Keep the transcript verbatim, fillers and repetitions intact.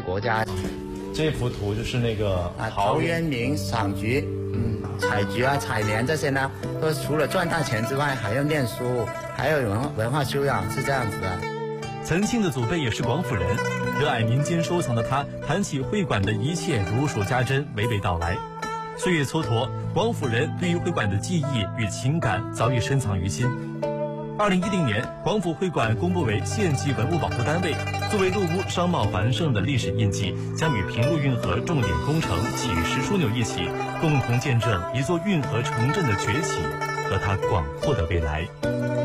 国家。 这幅图就是那个啊，陶渊明赏菊，嗯，采菊啊、采莲这些呢，都除了赚大钱之外，还要念书，还要有文文化修养，是这样子的。 曾庆的祖辈也是广府人，热爱民间收藏的他，谈起会馆的一切如数家珍，娓娓道来。岁月蹉跎，广府人对于会馆的记忆与情感早已深藏于心。二零一零年，广府会馆公布为县级文物保护单位，作为陆屋商贸繁盛的历史印记，将与平陆运河重点工程起石枢纽一起，共同见证一座运河城镇的崛起和它广阔的未来。